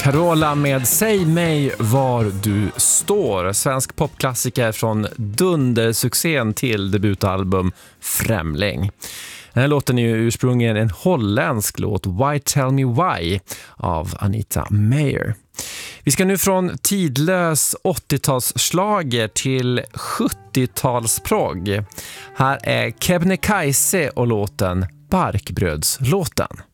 Carola med Säg mig var du står. Svensk popklassiker från dundersuccén till debutalbum Främling. Den här låten är ju ursprungligen en holländsk låt, Why Tell Me Why, av Anita Meyer. Vi ska nu från tidlös 80-talsslager till 70-talsprogg. Här är Kebnekaise och låten Barkbrödslåten.